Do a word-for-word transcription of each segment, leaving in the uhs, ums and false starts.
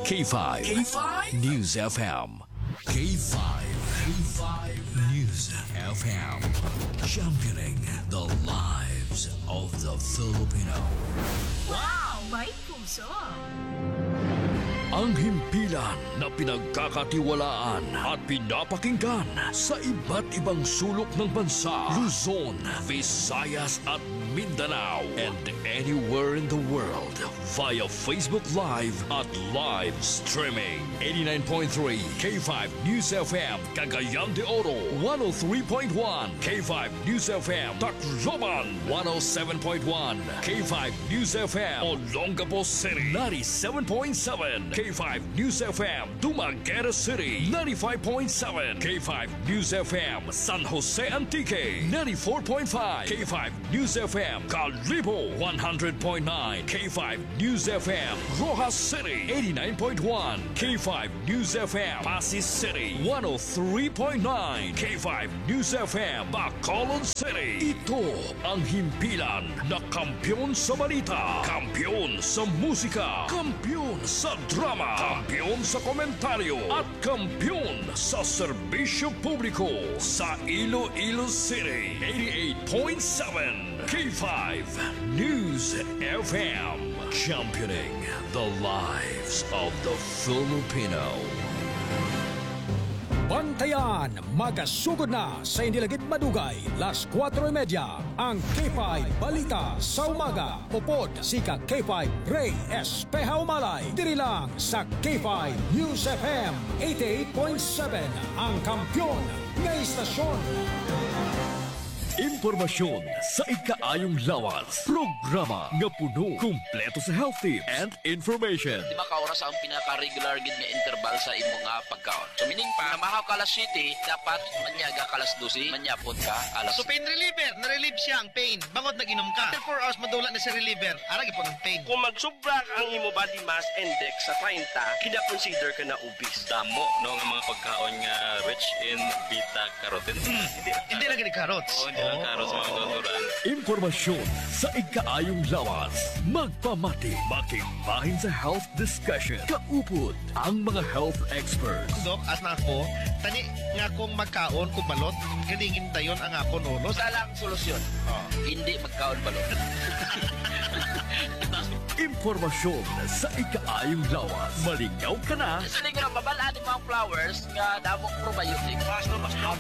K five. K five News F M. K five. K five News F M. Championing the lives of the Filipino. Wow! May puso! Ang himpilan na pinagkakatiwalaan at pinapakinggan sa iba't ibang sulok ng bansa, Luzon, Visayas at Mindanao, and anywhere in the world via Facebook Live at live streaming. eighty-nine point three K five News F M, Cagayan de Oro, one oh three point one K five News F M, Tacloban, one oh seven point one K five News F M, Olongapo City, ninety-seven point seven K five News F M, Dumaguete City, ninety-five point seven K five News F M, San Jose Antique, ninety-four point five K five News F M, Calibo, one hundred point nine K five News F M, Rojas City, eighty-nine point one K five News F M, Pasig City, one oh three point nine K five News F M, Bacolod City. Ito ang himpilan na kampyon sa balita, kampyon sa musika, kampyon sa drama, kampyon sa komentaryo, at kampyon sa serbisyo publiko sa Iloilo City. eighty-eight point seven K five News F M, championing the lives of the Filipino. Bantayan, magasugod na sa Indilagit Madugay, las kwatro y media, ang K five Balita sa Umaga. Upod si ka K five Ray Espeja Umalay. Diri lang sa K five News F M eighty-eight point seven, ang kampyon ng istasyon. Impormasyon sa ikaayong lawas. Programa nga puno, kumpleto sa health tips and information. Di ba ka oras ang pinaka-regular gid nga interval sa imo nga pagkaon? So meaning pa, namahaw ka alas siyete, dapat manyaga ka alas dose, manyapod ka alas. So pain reliever, na-relieve siya ang pain. Bangod nag-inom ka. After four hours madula na si reliever. Aragi po ng pain. Kung magsubra ang imo body mass index sa thirty, kina-consider ka na obese. Damo no nga mga pagkaon nga rich in beta-carotene. Hmm. Hindi, hindi lang gini carrots. Oo, hindi lang carrots mga tuturan. Impormasyon sa ikaayong lawas. Magpamati, makibahin sa health discussion. Kaupod ang mga health experts. Dok, as na ako, tani nga kung magkaon kung balot, ganingin dayon ang akon ulo. Sa lang solusyon. Oh. Hindi magkaon balot. Impormasyon sa ikaayong lawas. Malingaw ka na. Sa lingkod ang babalaan ng mga flowers nga damong probiotic. Mas no, mas no.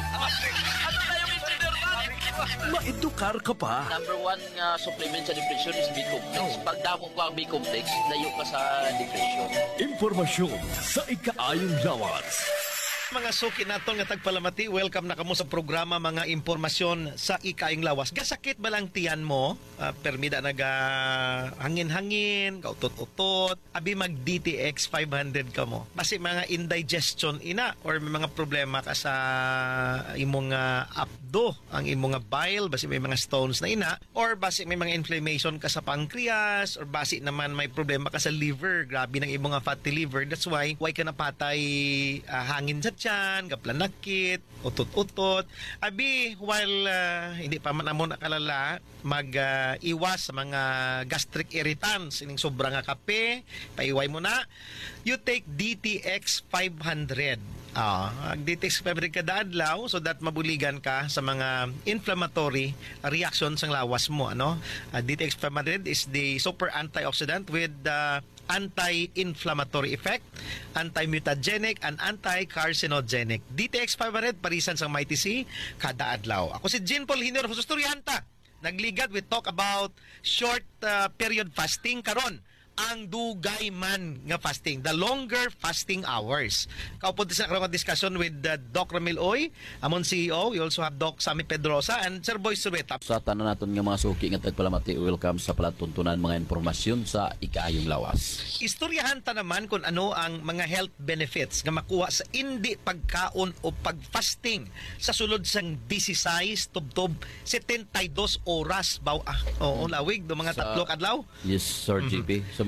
Ano tayo yung insider Maedukar ka pa. Number one nga supplement sa depression is B-complex. Pag damo ko ang B-complex, layo ka sa depression. Impormasyon sa ikaayong lawas. Mga suki naton nga tagpalamati, welcome na kamo sa programa mga impormasyon sa ikaayong lawas. Gasakit ba lang tiyan mo? Uh, permida naga hangin-hangin, kautot-utot, abi mag D T X five hundred ka mo. Basi mga indigestion ina or may mga problema ka sa imong uh, abdo, ang imong nga bile, basi may mga stones na ina, or basi may mga inflammation ka sa pancreas, or basi naman may problema ka sa liver, grabe ng imong nga fatty liver. That's why why ka napatay uh, hangin sa tiyan, kaplanakit, utot-utot. Abi, while uh, hindi pa man amo nakalala, mag-iwas uh, sa mga gastric irritants, ining sobra nga kape, paiway mo na, you take D T X five hundred. Ah, ang D T X five hundred kada adlaw so that mabuligan ka sa mga inflammatory reactions ng lawas mo, ano? Uh, D T X five hundred is the super antioxidant with the uh, anti-inflammatory effect, anti-mutagenic, and anti-carcinogenic. D T X five hundred parisan sang Mighty C kada adlaw. Ako si Jean Paul Hinor, Hususturyanta. Nagligad, we talk about short uh, period fasting karon. Ang dugay man nga fasting, the longer fasting hours. Kaupod sa karong discussion with uh, Doc Ramil Oy, amon C E O. We also have Doc Sammy Pedrosa and Sir Boy Surueta. Sa tanan naton nga mga suki nga tagpalamati, welcome sa palatuntunan mga impormasyon sa ikaayong lawas. Istoryahan ta naman kung ano ang mga health benefits nga makuha sa hindi pagkaon o pagfasting sa sulod sang sixteen tubtob setenta y dos oras baw ah. Oo, lawig do mga Sa, tatlo kadlaw. Yes, Sir mm-hmm. G P. Sa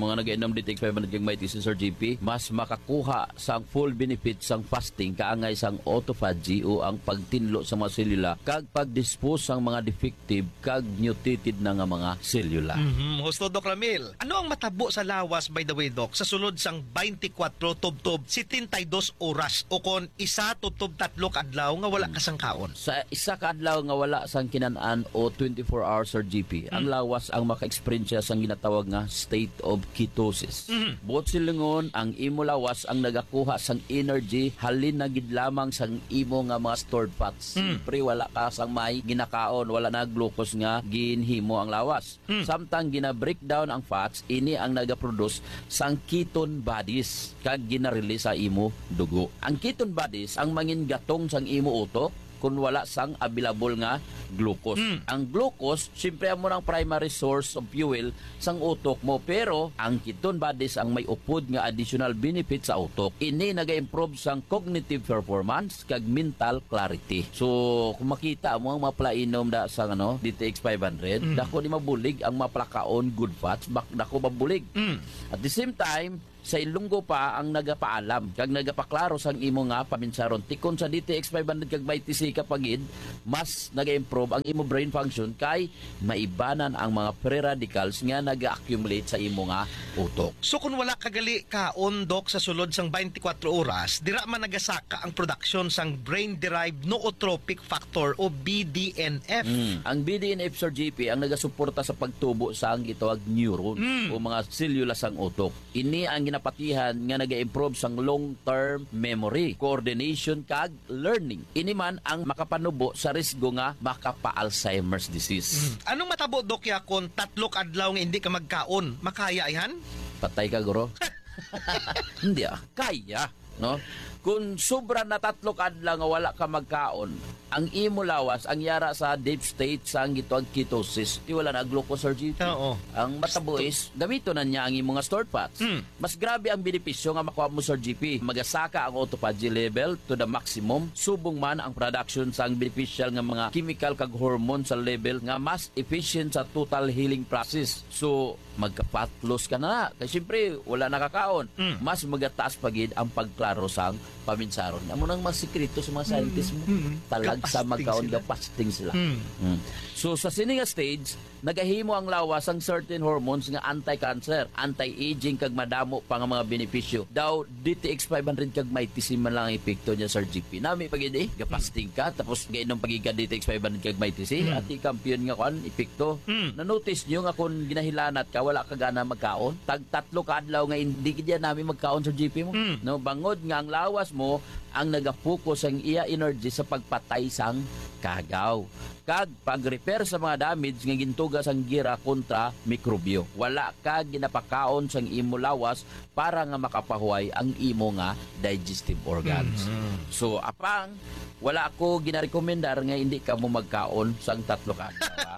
mga nag-inom D T X five hundred kag Mighty si Sir G P, mas makakuha sang full benefit sang fasting kaangay sang autophagy o ang pagtinlo sa mga selula kag pag-dispose sang mga defective kag mutated na nga mga selula. Mhm. Husto, Doc Ramil. Ano ang matabo sa lawas, by the way, Doc, sa sulod sang twenty-four tubtob, setenta y dos oras o kon isa tubtob tatlo kadlaw nga wala kasang kaon? Sa isa ka adlaw nga wala sang kinan-an o twenty-four hours Sir G P, ang lawas ang maka-experience sang ginatawag nga state of ketosis. Mhm. Buot silingon, ang imo lawas ang nagakuha sang energy halin na gid lamang sang imo nga mga stored fats. Siyempre wala ka sang may ginakaon, wala na glucose nga ginhimo ang lawas. Samtang gina-breakdown ang fats, ini ang nagaproduce sang ketone bodies kag gina-release sa imo dugo. Ang ketone bodies ang mangin gatong sang imo utok kung wala sang available nga glucose. Mm. Ang glucose, siyempre mo ng primary source of fuel sang utok mo, pero ang ketone bodies ang may upod nga additional benefit sa utok. Ini naga-improve sang cognitive performance kag mental clarity. So, kung makita mo ang maplainom da sang ano, D T X five hundred, Mm. dako ni mabulig ang maplakaon good fats, bak dako mabulig. Mm. At the same time, sa Ilonggo pa ang nagapaalam kag nagapaklaro sang imo nga paminsaron tikon sa D T X five hundred kag Mighty C kapagid mas naga-improve ang imo brain function kay maibanan ang mga free radicals nga naga-accumulate sa imo nga utok. So kung wala kagali kaon, Doc, sa sulod sang twenty-four oras, dira man nagasaka ang production sang brain-derived nootropic factor o B D N F. Mm. Ang B D N F Sir G P ang nagasuporta sa pagtubo sa ang gitawag neurons Mm. o mga selula sang utok. Ini ang ginapatihan nga naga-improve sang long-term memory, coordination kag learning. Ini man ang makapanubo sa risgo nga makapa-Alzheimer's disease. Anong matabo, Doc, ya kung tatlo kadlaw nga hindi ka magkaon? Makaya ihan? Patay ka, guro? Hindi ah, kaya, no? Kung sobra na tatlo kadlaw nga wala ka magkaon, ang imo lawas ang yara sa deep state sa ang gitawag ketosis, di wala na glucose or G P. Oo. Ang matabo is gamito na niya ang imong stored fats. Mm. Mas grabe ang benepisyo nga makuha mo sa G P. Magasaka ang autophagy level to the maximum. Subong man ang production sa ang beneficial nga mga chemical kag hormone sa level nga mas efficient sa total healing process. So magka-fat loss ka na. Kasi siyempre wala nakakaon. Mm. Mas magataas pagid ang pagklaro sang paminsaron. Amo nang mas sikreto sa mga scientists mo. Talag sa Kapasting magkaon sila. kapasting sila. Mm. Mm. So sa sininga stage, nagahimo ang lawas ang certain hormones nga anti-cancer, anti-aging kag madamo pa nga mga benepisyo. Daw D T X five hundred kag Mighty C man lang ang epekto niya Sir G P. Nami pagid eh, gapasting ka tapos gainom pagid ka D T X five hundred kag Mighty C Mm. at i-kampiyon nga kon epekto. Mm. Na-notice niyo nga kung ginahilanat ka wala ka gana magkaon, tag tatlo ka adlaw nga hindi gid namin magkaon Sir G P mo. Mm. No, bangod nga ang lawas mo ang nagapokus ang iya energy sa pagpatay sang kagaw. Kag pag-repair sa mga damage nga gintugas ang gira kontra mikrobyo. Wala ka ginapakaon sang imo lawas para nga makapahuway ang imo nga digestive organs. So apang wala ako ginarekomendar nga hindi ka mo magkaon sang tatlo ka adlaw, ha?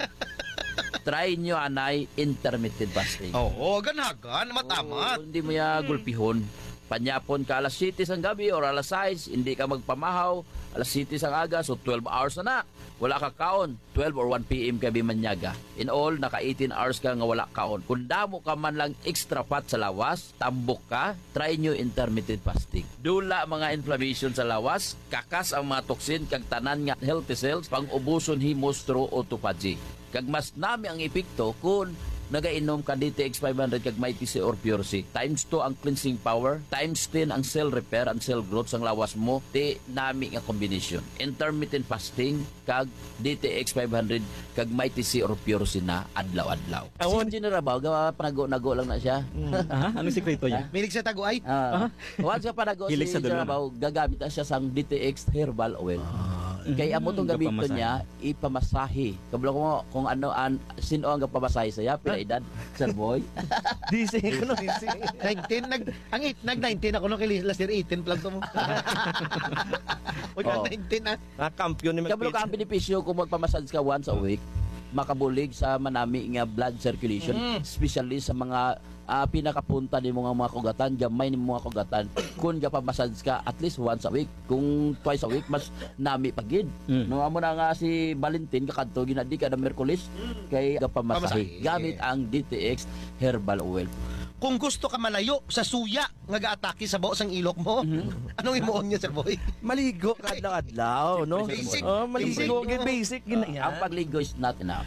Try nyo anay intermittent fasting. Oo, ganagan, matamat. Oo, hindi mo ya gulpihon. Panyapon ka alas siyete sang gabi or alas sais, hindi ka magpamahaw, alas siyete sang aga, so twelve hours na na. Wala ka kaon, twelve or one p m ka bimanyaga. In all, naka eighteen hours ka nga wala kaon. Kung damo ka man lang extra fat sa lawas, tambok ka, try nyo intermittent fasting. Dula mga inflammation sa lawas, kakas ang mga toxin, kag tanan nga healthy cells, pang ubuson himos through autophagy. Kag mas nami ang epekto kung nagainom ka D T X five hundred kag Mighty C or Pure C. Times two ang cleansing power, times ten ang cell repair and cell growth sang lawas mo. Di nami nga combination. Intermittent fasting kag D T X five hundred kag Mighty C or Pure C na adlaw-adlaw. Si Engineer Rabaw, gawa panago-nago lang na siya. Aha, anong sikreto niya? Milig sa taguay? Ah, once ka panago si Hilig sa Engineer dulon. Rabaw, gagamit na siya sang D T X herbal oil. Kaya amo tong gamito Gapamasahe. niya ipamasahe. Kabalo ko mo kung ano an sino ang gapamasahe saya pila edad Sir Boy. D C ko no. nineteen, nag, ang eight, nag-nineteen ako nung kay last year eighteen plug to mo. Huwag Oo. ka nineteen ah. Nakakampiyon ni Kabalo ka ang benepisyo kung magpamassage ka once a week, makabulig sa manami nga blood circulation, especially sa mga ah, pinakapunta ni mga mga kugatan, gamay ni mga kugatan. Kung gapamassage ka at least once a week, kung twice a week mas nami pagid. Mm. No amo na nga si Valentin kakadto ginadi ka na Miyerkules kay gapamasahe Pamasahe. gamit ang D T X herbal oil. kung gusto ka malayo sa suya nga gaatake sa baos ang ilok mo, anong imuon niya, Sir Boy? Maligo ka adlaw-adlaw, no? Basic. Oh, maligo, Basic. gid basic gid na yan. Ang pagligo is not enough.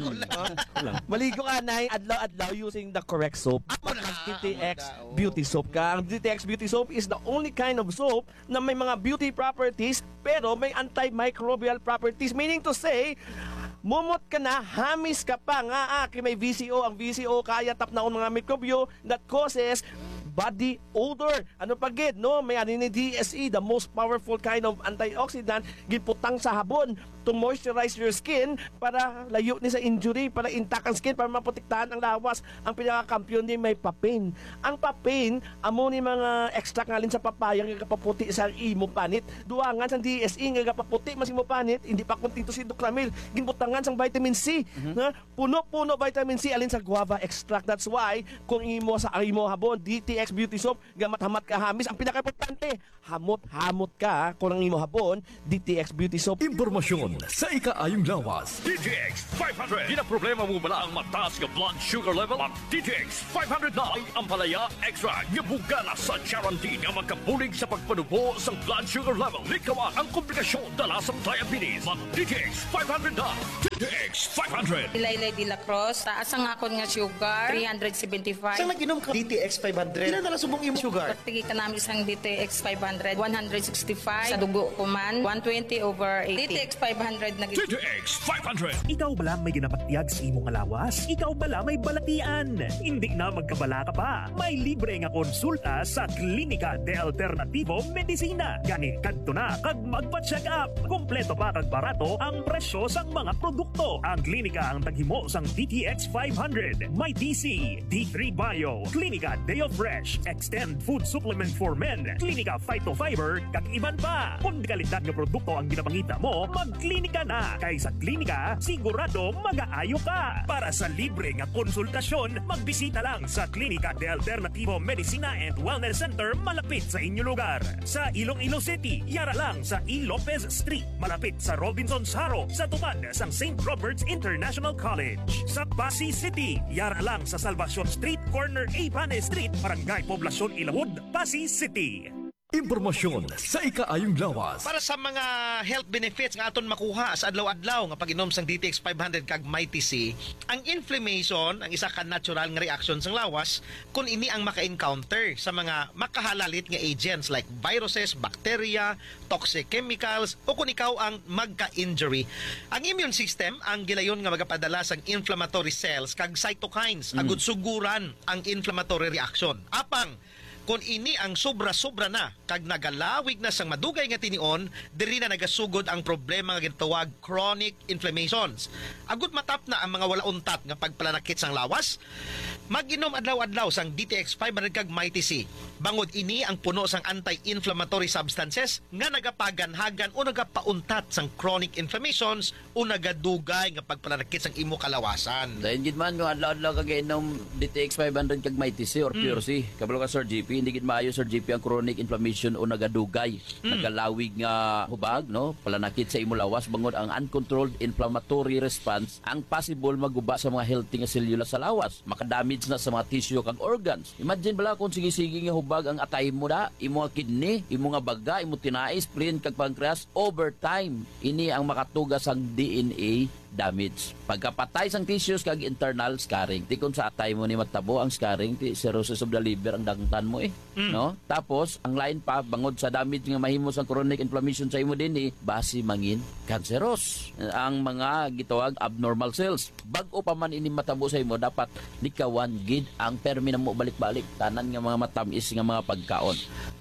Maligo ka na adlaw-adlaw using the correct soap. D T X Beauty Soap ka. Ang D T X Beauty Soap is the only kind of soap na may mga beauty properties pero may antimicrobial properties. Meaning to say, mumot ka na, hamis ka pa nga, ah, kay may V C O. Ang V C O kaya tap na mga mikrobyo that causes body odor. Ano pa gid, no? May ano ni D S E, the most powerful kind of antioxidant, giputang sa habon to moisturize your skin para layo ni sa injury, para intact ang skin, para maprotektahan ang lawas. Ang pinaka-kampiyon ni may papain. Ang papain, amo ni mga extract ngalin sa papaya nga kapaputi sa imo panit. Duangan sang D S E nga kapaputi mas imo panit, hindi pa kunting to si Doclamil. Ginbutangan sang vitamin C. Na puno-puno vitamin C alin sa guava extract. That's why kung imo sa imo habon D T X Beauty Soap, gamat-hamat ka hamis. Ang pinaka-importante, hamot-hamot ka kung ang imo habon D T X Beauty Soap. Impormasyon sa ikaayong lawas. D T X five hundred. Di na problema mo bala ang mataas nga blood sugar level? Ang D T X five hundred na ay ang palaya extra nga bugana sa Charantin nga magkabulig sa pagpanubo sa blood sugar level. Likawan ang komplikasyon dala sa diabetes. Mag D T X five hundred na. D T X five hundred. Ilaylay de la Cruz, taas ang akon nga sugar, three seventy-five. Saan nag-inom ka D T X five hundred? Ilan na lang subong imo sugar? Pagtigi ka namin isang D T X five hundred, one sixty-five. Sa dugo ko man, one twenty over eighty. D T X five hundred na D T X five hundred. Ikaw bala may ginapatiyag sa imong alawas? Ikaw bala may balatian? Hindi na magkabala ka pa. May libre nga konsulta sa Klinika de Alternativo Medicina. Gani kadto na kag magpa-check up. Kompleto pa kag barato ang presyo sang mga produkto. Ang klinika ang taghimo sang D T X five hundred. May D C, D three Bio, Klinika Deo Fresh, Extend Food Supplement for Men, Klinika Phytofiber, kag iban pa. Kung kalidad nga produkto ang ginapangita mo, magklinika na. Kay sa klinika, sigurado mag-aayo ka. Para sa libre nga konsultasyon, magbisita lang sa Klinika de Alternativo Medicina and Wellness Center malapit sa inyo lugar. Sa Iloilo City, yara lang sa E. Lopez Street, malapit sa Robinson's Haro, sa tupad sang Saint Robert's International College. Sa Pasig City, yara lang sa Salvacion Street, corner A. Pane Street, Barangay Poblacion Ilawod, Pasig City. Impormasyon sa ikaayong lawas. Para sa mga health benefits nga aton makuha sa adlaw-adlaw nga pag-inom sang D T X five hundred kag Mighty C, ang inflammation ang isa ka natural nga reaction sang lawas kung ini ang maka-encounter sa mga makahalalit nga agents like viruses, bacteria, toxic chemicals o kung ikaw ang magka-injury. Ang immune system ang gilayon nga magapadala sang inflammatory cells kag cytokines mm. agud suguran ang inflammatory reaction. Apang kung ini ang sobra-sobra na kag nagalawig na sang madugay nga tinion, diri na nagasugod ang problema nga gitawag chronic inflammations. Agud matap na ang mga wala untat nga pagpalanakit sang lawas, mag-inom adlaw-adlaw sang D T X five hundred kag Mighty C. Bangod ini ang puno sang anti-inflammatory substances nga nagapaganhagan o nagapauntat sang chronic inflammations o nagadugay nga pagpalanakit sang imo kalawasan. Dahil gid man yung adlaw-adlaw kag inom D T X five hundred kag Mighty C or Pure C. Kabalo ka Sir G P, hindi gid maayo Sir G P ang chronic inflammation o nagadugay, mm. nagalawig nga hubag, no? Palanakit sa imo lawas bangod ang uncontrolled inflammatory response ang possible maguba sa mga healthy nga selula sa lawas. Makadamage na sa mga tissue kag organs. Imagine bala kung sige-sige nga hubag ang atay mo da, imo nga kidney, imo nga baga, imo tinais, spleen kag pancreas, over time ini ang makatugas ang D N A damage. Pagkapatay sang tissues kag internal scarring. Di kung sa atay mo ni matabo ang scarring, ti cirrhosis of the liver ang dangtan mo eh. Mm. No? Tapos, ang lain pa, bangod sa damage nga mahimo sang chronic inflammation sa imo din eh, basi mangin cancerous. Ang mga gitawag abnormal cells. Bag-o pa man ini matabo sa imo, dapat likawan gid ang permi na mo balik-balik. Tanan nga mga matamis nga mga pagkaon.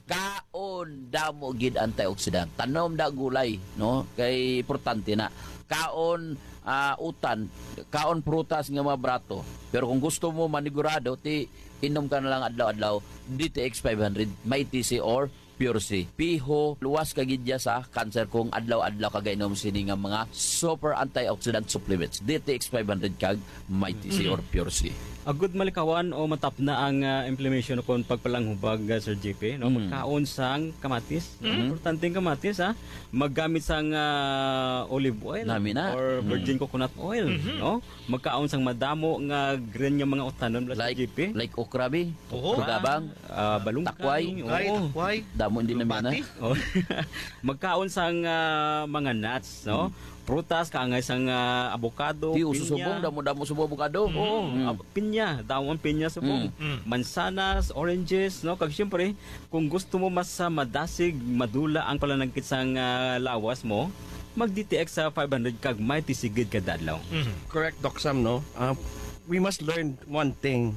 Kaon damo gid antioxidant. Tanom da gulay, no? Kay importante na. Kaon uh, utan, kaon prutas nga mga brato. Pero kung gusto mo manigurado, ti inom ka na lang adlaw-adlaw D T X five hundred, Mighty C or Pure C. Piho, luwas kagidya sa cancer kung adlaw-adlaw kagainom sini nga mga super antioxidant supplements. D T X five hundred kag Mighty C or Pure C. Agud malikawan o matap na ang uh, inflammation kon pagpalanghubag uh, Sir J P no Mm. magkaon sang kamatis. Mm. Importanteng kamatis ha. Maggamit sang uh, olive oil Nami na. or virgin Mm. coconut oil no. Magkaon sang madamo nga green nga mga utanon Sir Like, J P. like okra bi, Oo. Rugabang, uh, balungkay, takway. Ay, oo. takway. damo hindi namin na. Lubati. Oh. Magkaon sang uh, mga nuts no. Prutas kaangay sang uh, avocado, Ti pinya. ususubong damo-damo subo avocado. Oo, Mm. ah, pinya, dawon pinya sa buong. Mm. Mansanas, oranges, no? Kag syempre, kung gusto mo mas ah, madasig, madula ang palanangkit sang ah, lawas mo, mag-D T X sa five hundred kag Mighty Sigid kada adlaw. Correct, Doc Sam, no? Uh, we must learn one thing.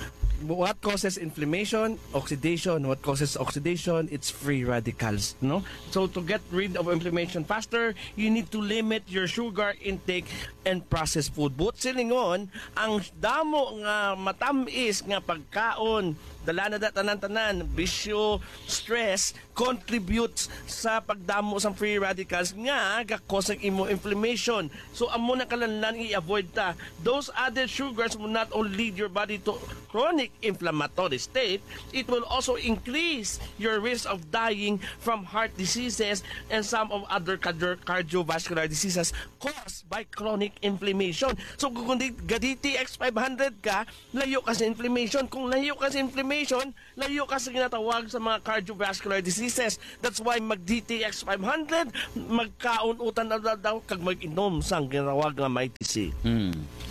What causes inflammation? Oxidation. What causes oxidation? It's free radicals, no? So to get rid of inflammation faster, you need to limit your sugar intake and processed food. But silingon, ang damo nga matamis nga pagkaon, dala na tanan-tanan, bisyo, stress, contributes sa pagdamo sa free radicals nga gakos ang imo inflammation. So amo na kalanlan i-avoid ta. Those added sugars will not only lead your body to chronic inflammatory state, it will also increase your risk of dying from heart diseases and some of other cardio- cardiovascular diseases caused by chronic inflammation. So kung D T X five hundred ka, layo ka sa inflammation. Kung layo ka sa inflammation, layo ka sa ginatawag sa mga cardiovascular diseases. That's why mag-D T X five hundred, magkaun-utan na daw kag mag-inom sa ginatawag nga Mighty C. Hmm.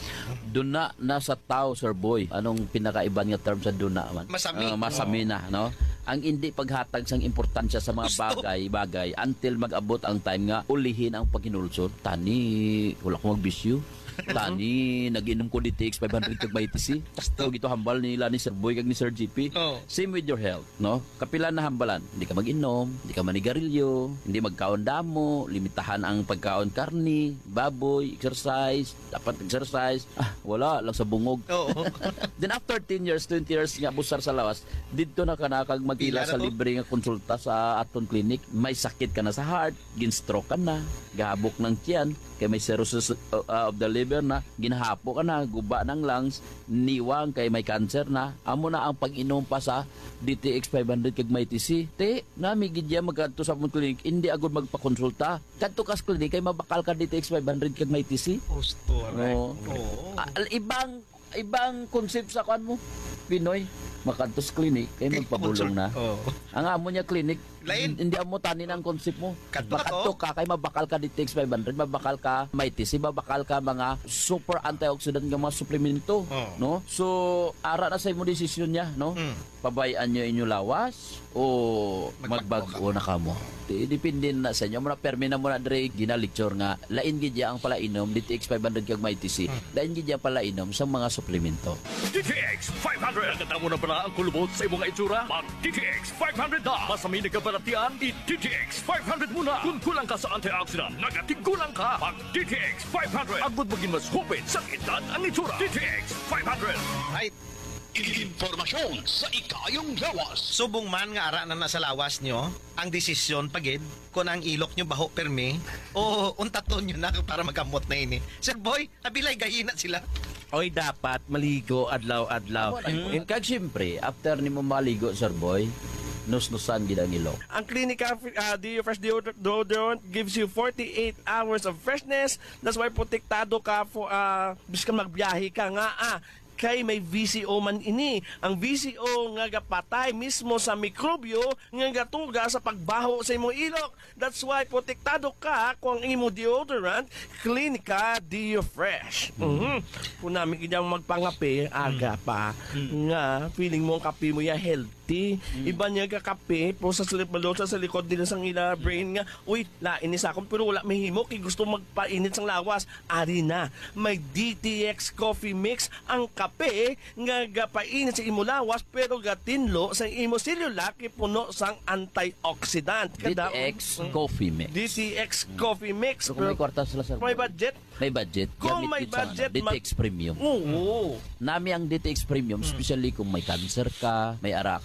Duna na sa tao, Sir Boy. Anong pinakaiban nga term sa duna man? Masami. Ah, masami na, no? Ang hindi paghatag sang importansya sa mga bagay-bagay until mag-abot ang time nga ulihin ang paghinulsot. Tani, wala ko magbisyo. Tani, nag-inom ko D T X five hundred kag Mighty C. Gusto gito hambal nila ni Sir Boy kag ni Sir G P. Oh. Same with your health, no? Kapilan na hambalan. Hindi ka mag-inom, hindi ka manigarilyo, hindi magkaon damo, limitahan ang pagkaon karni, baboy, exercise, dapat exercise. Ah, wala lang sa bungog. Oo. Then after ten years, twenty years nga busar sa lawas, dito na ka na kag magila Pila na sa to? libre nga konsulta sa aton clinic. May sakit ka na sa heart, gin-stroke ka na, gahabok ng tiyan, kay may cirrhosis uh, uh, of the liver na, ginahapo ka na, guba ng lungs, niwang kay may cancer na, amo na ang pag-inom pa sa D T X five hundred kag Mighty C. Te, nami gidya magkadto sa aton clinic, hindi agad magpakonsulta. Kadto kas clinic kay mabakal ka D T X five hundred kag Mighty C. Gusto, Oo. Oo. Ah, ibang ibang concept sa kan mo Pinoy makadtos clinic kay magpabulong na. Oo. Ang amo niya clinic Lain. hindi amo tanin ang concept mo. Kadto Makadto to. ka kay mabakal ka D T X five hundred, mabakal ka Mighty C, mabakal ka mga super antioxidant nga mga suplemento, Oo. no? So ara na sa imo desisyon niya, no? Mm. Pabayaan niyo inyo lawas o Magbago magbago na kamo. Di- Depende na sa inyo. Muna permi na muna dre gina-lecture nga lain gidya ang palainom D T X five hundred kag Mighty C. Lain gidya ang palainom sa mga suplemento. D T X five hundred. Naganda mo na pala ang kulubot sa imong itsura? Mag-D T X five hundred na. Masami nagkabalatian, i-D T X five hundred muna. Kung kulang ka sa antioxidant, nagatigulang ka. Mag-D T X five hundred. Agud maging mas hupit sa edad ang itsura. D T X five hundred. Right. Informasyon sa ikayong lawas. Subong man nga ara na nasa lawas nyo, ang desisyon pagid kung ang ilok nyo baho permi o untaton nyo na para magamot na ini. Sir Boy, abilay gahina sila. Oy, dapat maligo adlaw-adlaw. Mm. Kag siyempre, after ni mo maligo, Sir Boy, nus-nusan gid ang ilok. Ang Clinica uh, Deo Fresh Deodorant, deodorant gives you forty-eight hours of freshness. That's why protektado ka for uh, biska magbiyahe ka nga ah. Kay may V C O man ini. Ang V C O nga gapatay mismo sa mikrobyo nga gatuga sa pagbaho sa imong ilok. That's why protektado ka kung ang imong deodorant Clinica Deo Fresh. Mhm. Kung namin kanyang magpangape aga pa nga feeling mo ang kape mo ya healthy. Iba niya ka kape po sa slip malosa sa likod nila sang ila brain nga uy lain ni sa akong pero wala mahimo kay gusto magpainit sang lawas. Ari na may D T X coffee mix ang kape nga gapainit sa imo lawas pero gatinlo sa imo selula kay puno sang antioxidant. D T X Coffee Mix. D T X coffee mix. So kung may kwarta sila, Sir may Boy, budget. may budget. Kung gamit may yun sa, budget, ano, D T X Premium. Oo. Nami ang D T X Premium, especially kung may cancer ka, may ara ka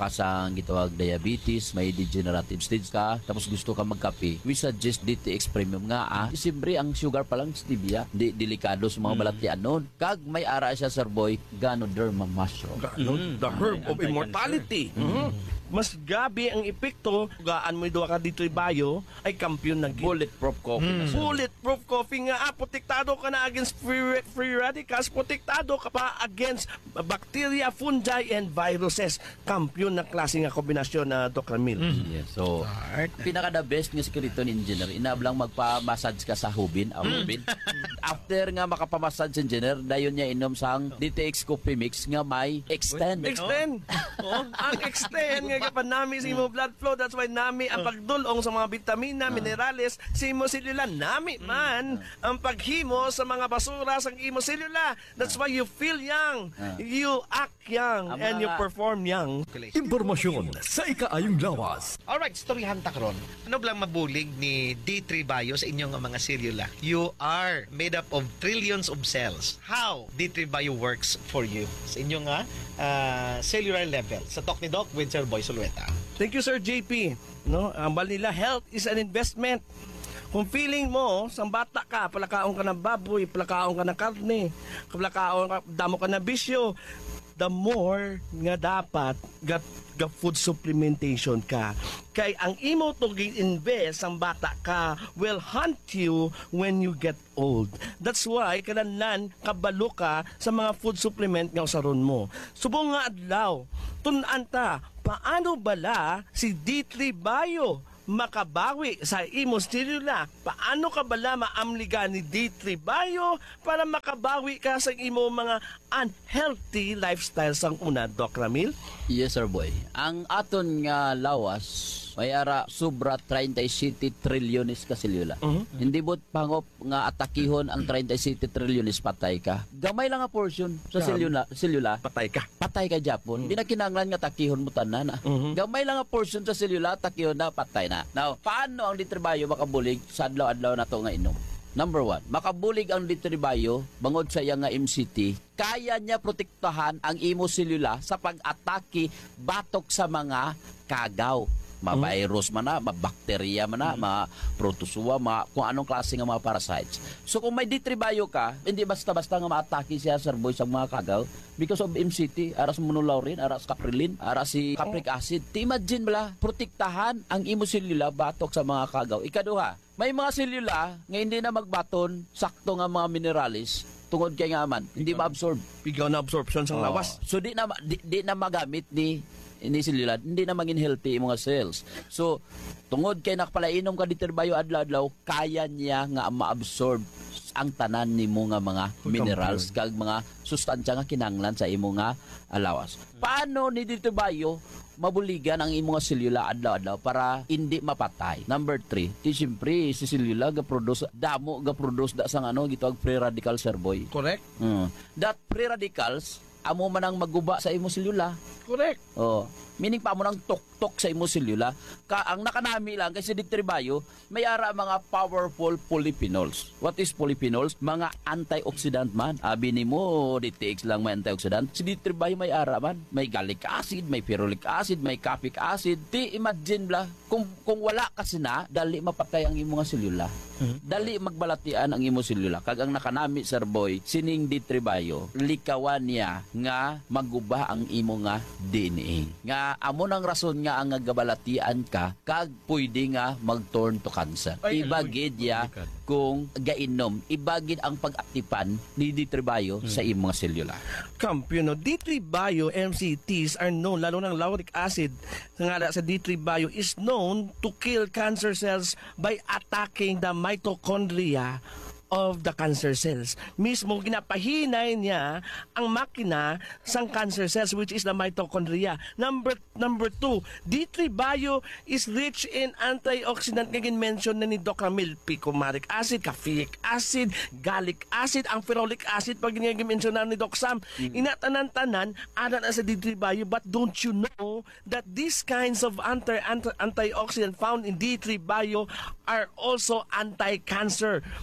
nararasang gitawag diabetes, may degenerative stage ka, tapos gusto ka magkape, we suggest D T X Premium nga ah. Siyempre, ang sugar pa lang stevia, di delikado sa mga balatian nun. Kag may ara siya, Sir Boy, Ganoderma mushroom. Ano? The herb of immortality. Mhm. Mas gabi ang epekto, gaan mo doon ka dito bayo, ay kampiyon na gid. Bulletproof coffee. na, Sir. Bulletproof coffee nga, ah, protektado ka na against free, free radicals, protektado ka pa against bacteria, fungi, and viruses. Kampiyon na klase nga kombinasyon na Doc Ramil. Yes, so, pinaka the best nga security engineer, inablang magpa-massage ka sa hubin, ang hubin. After nga makapamassage engineer, dayon niya inom sang D T X coffee mix nga may extend. Extend. Oh, ang extend nga kapan nami sa imo blood flow, that's why nami ang pagdulong sa mga bitamina, minerales sa imo selula, nami man ang paghimo sa mga basura sa imo selula. That's why you feel young, you act young, Ang and you mga- perform young. Impormasyon sa ikaayong lawas. Alright, storyahan ta karon. Ano blang mabulig ni D three Bio sa inyong mga selula? You are made up of trillions of cells. How D three Bio works for you sa inyong nga ah, cellular level? Sa Talk ni Doc with Sir Boy Sulueta. Thank you, Sir J P. No, ang bal nila, health is an investment. Kung feeling mo, sa bata ka, palakaon ka ng baboy, palakaon ka ng karne, palakaon ka, damo ka ng bisyo, the more nga dapat gat ga food supplementation ka. Kay ang imo to invest ang bata ka will hunt you when you get old. That's why kananlan kabalo ka sa mga food supplement nga usaron mo. Subong nga adlaw, tun-an ta, paano bala si D three Bio makabawi sa imo selula? Paano ka bala maamliga ni D three Bio para makabawi ka sa imo mga unhealthy lifestyle sang una, Doc Ramil? Yes, Sir Boy. Ang aton nga lawas, may ara sobra thirty-seven trilyones ka selula. Hindi bot pangop nga atakihon ang thirty-seven trilyones patay ka. Gamay lang nga portion sa selula, selula Patay ka. patay ka Japon. Hindi na kinanglan nga takihon mo tanan na. Gamay lang nga portion sa selula, takihon na, patay na. Now, paano ang litrabayo makabulig sa adlaw-adlaw na to nga inom? Number one, makabulig ang litrabayo bangod sa iya nga M C T, kaya niya protektahan ang imo selula sa pag-atake batok sa mga kagaw. Ma-virus man na, ma-bacteria man na, ma-protozoa, ma kung anong klase nga mga parasites. So kung may ditribayo ka, hindi basta-basta nga ma-atake siya, Sir Boy, sa mga kagaw because of M C T, aras monolaurin, aras caprilin, aras si capric acid. Ti imagine bala, protektahan ang imo selula batok sa mga kagaw. Ikaduha, may mga selula nga hindi na magbaton, sakto nga mga mineralis, tungod kay nga man, hindi ma-absorb. Pigaw na absorption sa Oh. lawas. So di na ma- di, di na magamit ni ni selula, hindi na maging healthy yung mga cells. So tungod kay nakapalainom ka dito bayo adlaw-adlaw, kaya niya nga ma-absorb ang tanan nimo nga mga minerals kag mga sustansya nga kinanglan sa imo nga alawas. Paano ni dito bayo mabuligan ang imo nga selula adlaw-adlaw para hindi mapatay? Number three, ti siyempre si selula ga produce damo ga produce da sang ano gitawag free radical, Sir Boy. Correct? Mm. That free radicals amo man ang maguba sa imo selula. Correct. Oh, meaning pa mo nang tok-tok sa imo selula. Ka ang nakanami lang kasi ditribayo, may ara mga powerful polyphenols. What is polyphenols? Mga antioxidant man. Abi nimo D T X lang may antioxidant. Si ditribayo may ara man, may gallic acid, may ferulic acid, may capic acid. Ti imagine bla kung kung wala kasi na, dali mapatay ang imo nga selula. Dali magbalatian ang imo selula. Kag ang nakanami, Sir Boy, sining ditribayo, likawan niya nga maguba ang imo nga D N A. Nga amo nang rason nga ang gabalatian ka kag pwede nga mag-turn to cancer. Ibagid ya kung gainom, ibagid ang pag-aktipan ni ditribayo sa imo nga selula. Kampiyon, no? D three Bio M C Ts are known, lalo ng lauric acid nga sa D three Bio is known to kill cancer cells by attacking the mitochondria of the cancer cells. Mismo ginapahinay niya ang makina sang cancer cells, which is the mitochondria. Number number two, D three Bio is rich in antioxidant nga gin-mention na ni Doc Ramil. Picomaric acid, caffeic acid, gallic acid, ang ferulic acid pag gin-mention na ni Doc Sam. Mm. Inatanan-tanan ana na sa D three Bio, but don't you know that these kinds of anti, anti antioxidant found in D three Bio are also anti-cancer?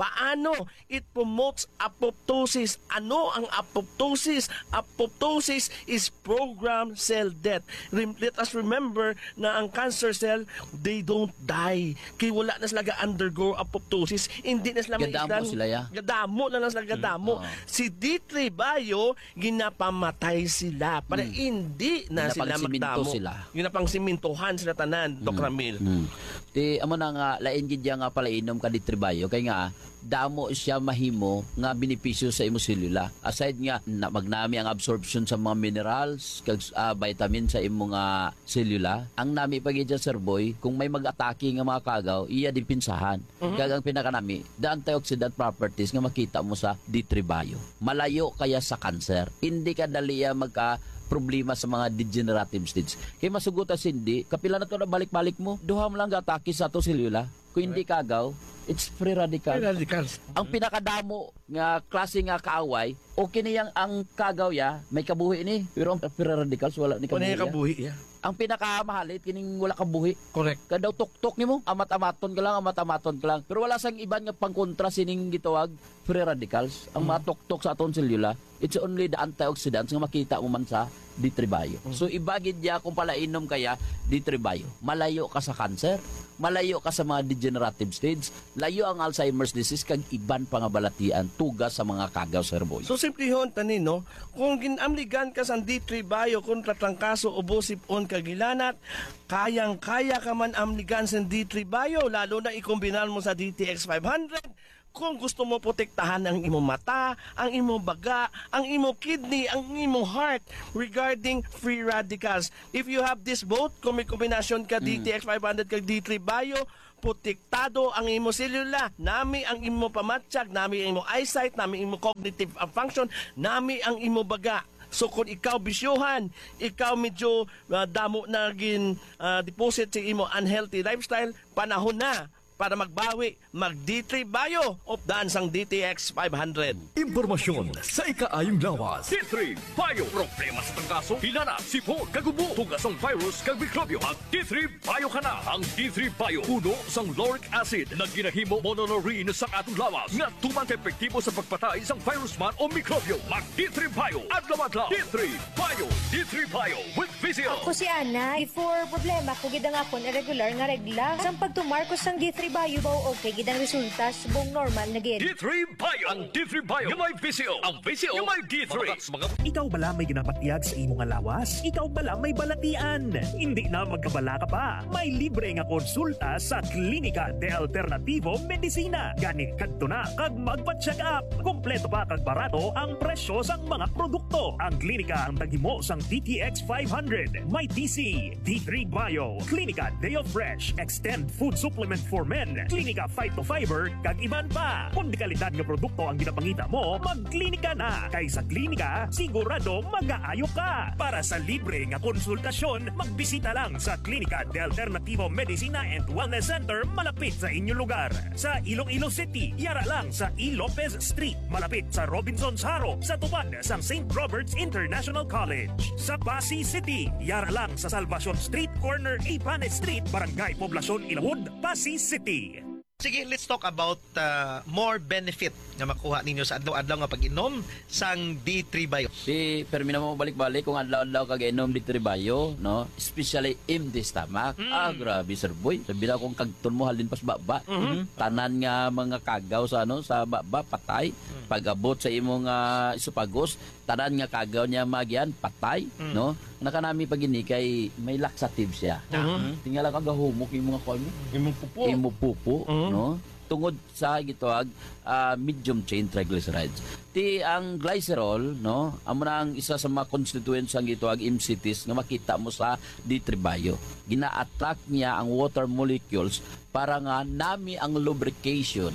Paano? It promotes apoptosis. Ano ang apoptosis? Apoptosis is programmed cell death. Rem- let us remember na ang cancer cell, they don't die. Kaya wala na sila ga-undergo apoptosis. Hindi na sila Gadamo maistan- sila, ya? Gadamo na lang sila gadamo. Mm, oo. Si D three Bio, ginapamatay sila para hindi na sila Ginapangsiminto magdamo. sila. Ginapangsimintuhan sila tanan, Doc Ramil. Hmm. Ti amo na nga lain gid nga pala inom ka ditribayo kay nga damo siya mahimo nga benepisyo sa imo selula. Aside nga na magnami ang absorption sa mga minerals kag uh, vitamin sa imo nga selula, ang nami pagid sa serboy kung may mag-atake nga mga kagaw, iya dipinsahan. Mhm. Kag ang pinakanami, the antioxidant properties nga makita mo sa ditribayo. Malayo kaya sa cancer. Hindi ka daliya magka problema sa mga degenerative stage. Kaya masugutan hindi, kapila na to na balik-balik mo, duha mo lang gatake sa to selula. Kung hindi kagaw, it's free radical. Free radicals. Ang pinakadamo nga klase nga kaaway, okay niyang ang kagaw ya, may kabuhi ni. Pero ang free radicals wala ni Wala kabuhi. yung ya. kabuhi, yeah. Ang pinakamahalit kining wala kabuhi. Correct. Kadaw tuktok nimo, amat-amaton ka lang, amat-amaton ka lang. Pero wala sang iban nga pangkontra sining gitawag free radicals. Ang mga tuktok sa aton selula, it's only the antioxidants nga makita mo man sa ditribayo. So ibagid niya kung pala inom kaya ditribayo. Malayo ka sa cancer, malayo ka sa mga degenerative stage, layo ang Alzheimer's disease kag iban pangabalatian tugas sa mga kagaw sa herboy. So simple hon tani no, kung ginamligan ka sa D three Bio kontra trangkaso o bosipon kagilanat, kayang-kaya ka man amligan sa D three Bio, lalo na ikombinan mo sa D T X five hundred. Kung gusto mo protektahan ang imong mata, ang imong baga, ang imong kidney, ang imong heart regarding free radicals. If you have this both, kung may kombinasyon ka D T X five hundred kag D three Bio, protektado ang imong selula, nami ang imong pamatsyag, nami ang imong eyesight, nami ang imong cognitive function, nami ang imong baga. So kung ikaw bisyohan, ikaw medyo uh, damo na gin uh, deposit sa imo unhealthy lifestyle, panahon na para magbawi, mag D three Bio of daan sang D T X five hundred. Impormasyon sa ikaayong lawas. D three Bio. Problema sa tangkaso, hinana, sipon, kagubo, tugas ang virus, kag mikrobyo. Mag D three Bio ka na. Ang D three Bio, puno sang lauric acid na ginahimo mononorine sa atong lawas nga tumang epektibo sa pagpatay sang virus man o mikrobyo. Mag D three Bio. Adlaw-adlaw. D three Bio. D three Bio with Vizio. Ako si Ana, before problema ko gidang akon irregular nga regla. Sang pagtumar ko sang D three Bio ba okay gidang resulta subong normal na gid. D three Bio. Ang D three Bio. Yung may Vizio. Ang Vizio. Yung may D three. Mga Ikaw bala may ginapatiyag sa imong nga lawas? Ikaw bala may balatian? Hindi na magkabala ka pa. May libre nga konsulta sa Klinika de Alternativo Medicina. Gani kadto na kag magpa-check up. Kompleto pa kag barato ang presyo sang mga produkto. Ang klinika ang tagimo sang D T X five hundred, may T C, D three Bio, Klinika Deo Fresh, Extend Food Supplement for Men, Klinika Phytofiber, kag iban pa. Kung di kalidad nga produkto ang ginapangita mo, magklinika na. Kay sa klinika, sigurado mag-aayo ka. Para sa libre nga konsultasyon, magbisita lang sa Klinika de Alternativo Medicina and Wellness Center malapit sa inyong lugar. Sa Iloilo City, yara lang sa E. Lopez Street, malapit sa Robinson's Haro, sa tupad sa Saint Robert's International College. Sa Pasay City, yara lang sa Salvacion Street, corner Ipanes Street, Barangay Poblacion, Ilawod, Pasay City. Sige, let's talk about uh, more benefit na makuha ninyo sa adlaw-adlaw nga pag-inom sang D three Bio. Di permina mo balik-balik kung adlaw-adlaw kag inom D three Bio, no? Especially empty stomach. Mm. Ah, grabe sir boy. Sabi na kung kagton mo halin pas baba. Mhm. Tanan nga mga kagaw sa ano sa baba patay. Mm. Pag-abot sa imong uh, isupagos, tanan nga kagaw niya magyan patay, Mm. no? Nakanami pag ini kay may laxative siya. Mhm. Tingala ka gahumok yung mga kuan mo. Imong pupo. Imo pupo, Mhm. no? Tungod sa gitawag uh, medium chain triglycerides. Ti ang glycerol, no, amo na ang isa sa mga constituents ang gitawag M C Ts nga makita mo sa D three Bio. Gina-attract niya ang water molecules para nga nami ang lubrication.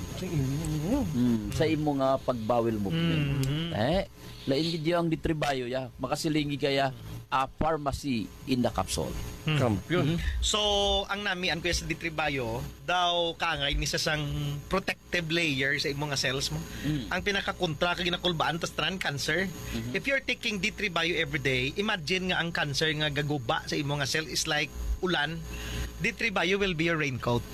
Hmm, sa imo nga pagbawil movement. Mhm. Eh, lain gid ang D three Bio ya. Makasilingi kaya a pharmacy in the capsule. Kampiyon. So, ang namian ko sa D three Bio, daw kangay ni sa sang protective layer sa imong nga cells mo. Mm. Ang pinaka-kontra kag ginakulbaan tas tanan cancer. Mm-hmm. If you're taking D three Bio every day, imagine nga ang cancer nga gaguba sa imong nga cell is like ulan. D three Bio will be your raincoat.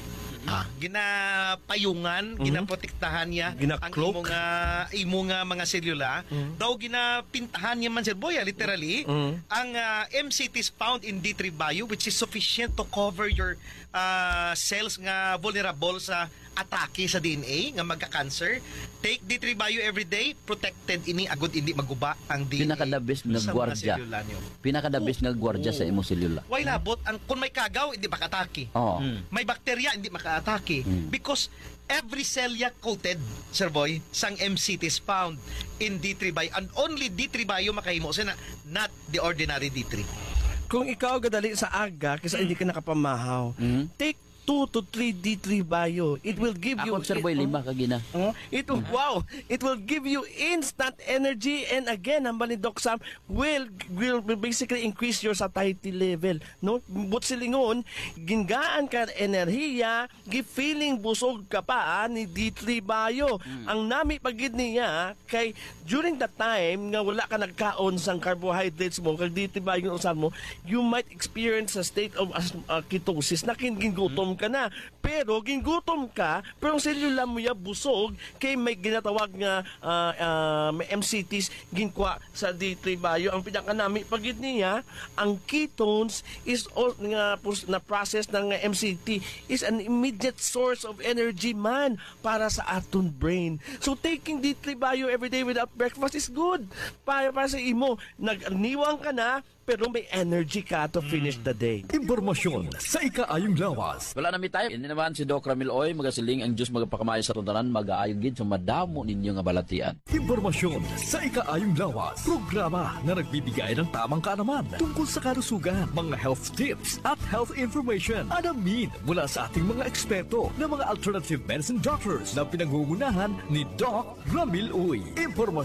ah, ginapayungan, ginaprotektahan niya ang Gina-cloak. imo nga imo nga mga selula. Daw ginapintahan niya man sir boy, ah, literally. Ang ah, M C Ts found in D three bio which is sufficient to cover your ah, cells nga vulnerable sa atake sa D N A nga magka-cancer. Take D three bio every day, protected ini agud hindi maguba ang D N A. Pinakadabis nga sa mga gwardya. selula niyo. Pinakadabis nga gwardya sa imong selula. Why labot ang kung may kagaw hindi makatake. Oo. May bakterya hindi makaatake because every cell ya coated sir boy sang M C Ts found in D three bio and only D three bio makahimo sa na not the ordinary D three. Kung ikaw gadali sa aga kasi hindi ka nakapamahaw, take two to three D three bio. It will give you... Ako, sir boy, lima ka gina. Oh, it will, wow! It will give you instant energy and again, ang ni Doc Sam will, will will basically increase your satiety level. No? But silingon, gingaan ka enerhiya, gi-feeling busog ka pa ah, ni D three bio. Ang nami pagid niya kay during the time nga wala ka nagkaon sang carbohydrates mo, kag D three bio yung usan mo, you might experience a state of uh, ketosis na gingutom ka na. Pero gingutom ka, pero ang selula mo ya busog kay may ginatawag nga uh, uh, may M C Ts ginkwa sa D three bio. Ang pinakanami pagid niya, ang ketones is all nga na process ng M C T is an immediate source of energy man para sa aton brain. So taking D three bio every day without breakfast is good. Para para sa imo, nagniwang ka na pero may energy ka to finish the day. Impormasyon sa ikaayong lawas. Wala na mi tayo. Hindi naman si Doc Ramil Oy, magasiling ang Diyos magpakamayo sa tuntanan, mag-aayong gid sa madamo ninyo nga balatian. Impormasyon sa ikaayong lawas. Programa na nagbibigay ng tamang kaalaman tungkol sa kalusugan, mga health tips at health information. Alamin mula sa ating mga eksperto na mga alternative medicine doctors na pinangungunahan ni Doc Ramil Oy. Impormasyon